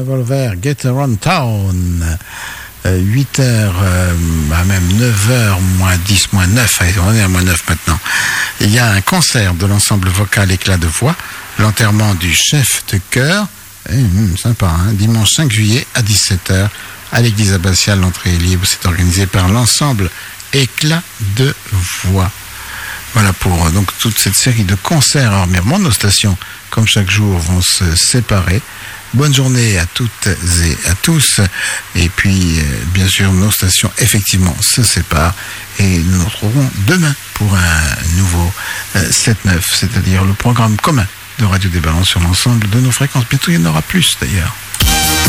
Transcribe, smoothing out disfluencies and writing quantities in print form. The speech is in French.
Revolver, Get Around Town. 8h, même 9h, moins 10, moins 9, allez, on est à moins 9 maintenant. Il y a un concert de l'ensemble vocal Éclat de voix, l'enterrement du chef de chœur, sympa, hein, dimanche 5 juillet à 17h à l'église abbatiale, l'entrée est libre, c'est organisé par l'ensemble Éclat de voix. Voilà pour donc toute cette série de concerts à Remiremont. Nos stations, comme chaque jour, vont se séparer. Bonne journée à toutes et à tous. Et puis, bien sûr, nos stations, effectivement, se séparent. Et nous nous retrouverons demain pour un nouveau 7-9, c'est-à-dire le programme commun de Radio des Ballons sur l'ensemble de nos fréquences. Bientôt, il y en aura plus, d'ailleurs.